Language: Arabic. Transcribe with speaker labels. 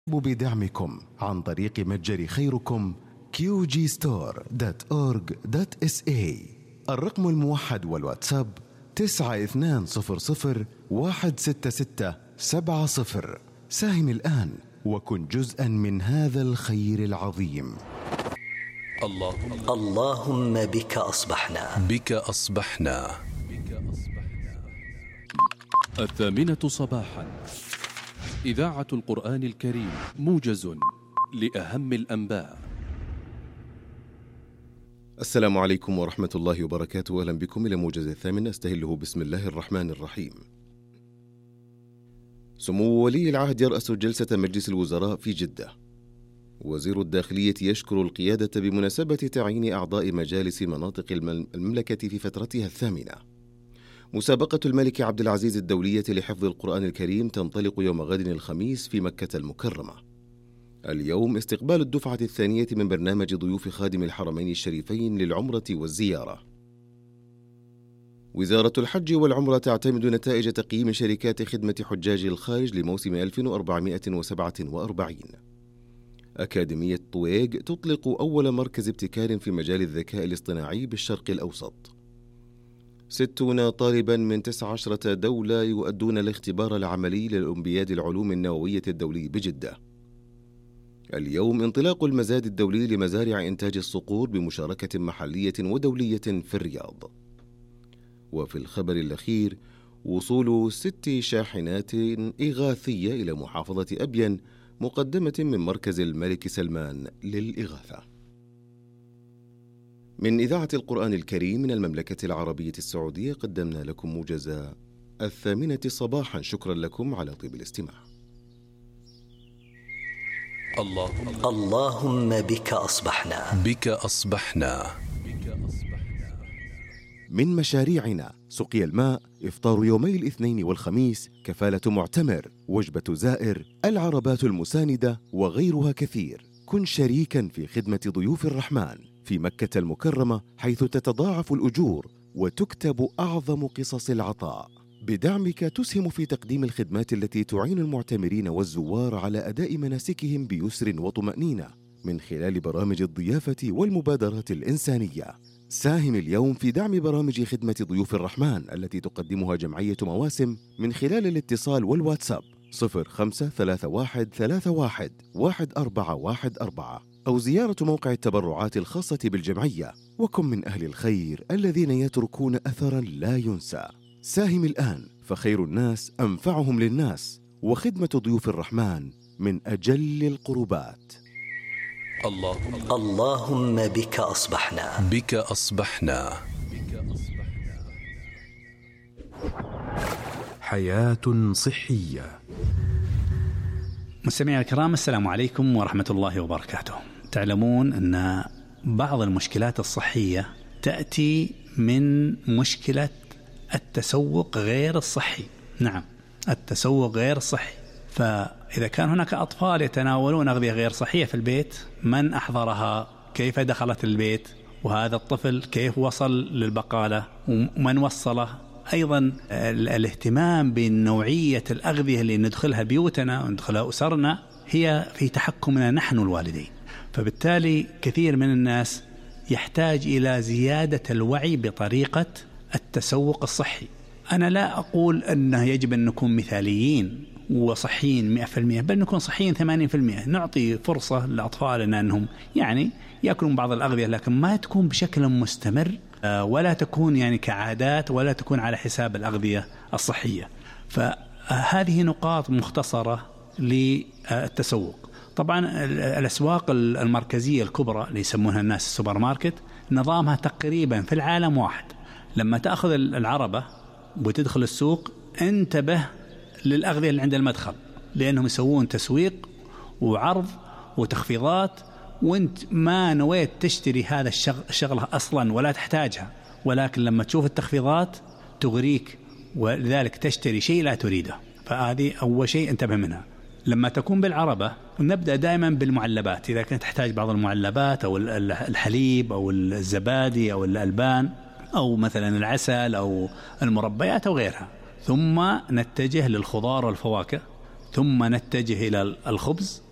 Speaker 1: بدعمكم عن طريق متجر خيركم qgstore.org.sa. الرقم الموحد والواتساب 9200166770. ساهم الآن وكن جزءا من هذا الخير العظيم.
Speaker 2: اللهم بك أصبحنا.
Speaker 3: بك أصبحنا. 8:00 صباحا. إذاعة القرآن الكريم، موجز لأهم الأنباء.
Speaker 1: السلام عليكم ورحمة الله وبركاته. أهلا بكم إلى موجز 8 أستهله بسم الله الرحمن الرحيم. سمو ولي العهد يرأس جلسة مجلس الوزراء في جدة. وزير الداخلية يشكر القيادة بمناسبة تعيين أعضاء مجالس مناطق المملكة في فترتها 8. مسابقة الملك عبد العزيز الدولية لحفظ القرآن الكريم تنطلق يوم غد الخميس في مكة المكرمة. اليوم استقبال الدفعة الثانية من برنامج ضيوف خادم الحرمين الشريفين للعمرة والزيارة. وزارة الحج والعمرة تعتمد نتائج تقييم شركات خدمة حجاج الخارج لموسم 1447. أكاديمية طويق تطلق أول مركز ابتكار في مجال الذكاء الاصطناعي بالشرق الأوسط. 60 طالبا من 19 دولة يؤدون الاختبار العملي للأولمبياد العلوم النووية الدولي بجدة. اليوم انطلاق المزاد الدولي لمزارع إنتاج الصقور بمشاركة محلية ودولية في الرياض. وفي الخبر الأخير، وصول 6 شاحنات إغاثية إلى محافظة أبين مقدمة من مركز الملك سلمان للإغاثة. من إذاعة القرآن الكريم من المملكة العربية السعودية قدمنا لكم موجز 8 صباحا. شكرا لكم على طيب الاستماع.
Speaker 2: اللهم بك أصبحنا.
Speaker 3: بك أصبحنا.
Speaker 1: من مشاريعنا سقي الماء، إفطار يومي الاثنين والخميس، كفالة معتمر، وجبة زائر، العربات المساندة وغيرها كثير. كن شريكا في خدمة ضيوف الرحمن في مكة المكرمة، حيث تتضاعف الأجور وتكتب أعظم قصص العطاء. بدعمك تسهم في تقديم الخدمات التي تعين المعتمرين والزوار على أداء مناسكهم بيسر وطمأنينة من خلال برامج الضيافة والمبادرات الإنسانية. ساهم اليوم في دعم برامج خدمة ضيوف الرحمن التي تقدمها جمعية مواسم من خلال الاتصال والواتساب 0531311414 أو زيارة موقع التبرعات الخاصة بالجمعية. وكن من أهل الخير الذين يتركون أثرا لا ينسى. ساهم الآن فخير الناس أنفعهم للناس، وخدمة ضيوف الرحمن من أجل القربات.
Speaker 2: اللهم بك أصبحنا.
Speaker 3: بك أصبحنا.
Speaker 4: حياة صحية.
Speaker 5: مستمعي الكرام، السلام عليكم ورحمة الله وبركاته. تعلمون أن بعض المشكلات الصحية تأتي من مشكلة التسوق غير الصحي. نعم، التسوق غير الصحي. فإذا كان هناك أطفال يتناولون أغذية غير صحية في البيت، من أحضرها؟ كيف دخلت البيت؟ وهذا الطفل كيف وصل للبقالة؟ ومن وصله؟ أيضا الاهتمام بنوعية الأغذية اللي ندخلها بيوتنا وندخلها أسرنا هي في تحكمنا نحن الوالدين. فبالتالي كثير من الناس يحتاج إلى زيادة الوعي بطريقة التسوق الصحي. أنا لا أقول أنه يجب أن نكون مثاليين وصحيين 100%، بل نكون صحيين 80%. نعطي فرصة لأطفالنا أنهم يأكلون بعض الأغذية، لكن ما تكون بشكل مستمر، ولا تكون كعادات، ولا تكون على حساب الأغذية الصحية. فهذه نقاط مختصرة للتسوق. طبعا الأسواق المركزية الكبرى اللي يسمونها الناس السوبر ماركت، نظامها تقريبا في العالم واحد. لما تأخذ العربة وتدخل السوق، انتبه للأغذية اللي عند المدخل، لأنهم يسوون تسويق وعرض وتخفيضات، وانت ما نويت تشتري هذا الشغلة أصلا ولا تحتاجها، ولكن لما تشوف التخفيضات تغريك، ولذلك تشتري شيء لا تريده. فهذه أول شيء انتبه منها. لما تكون بالعربة نبدأ دائما بالمعلبات، إذا كنت تحتاج بعض المعلبات أو الحليب أو الزبادي أو الألبان أو مثلا العسل أو المربيات أو غيرها، ثم نتجه للخضار والفواكه، ثم نتجه إلى الخبز،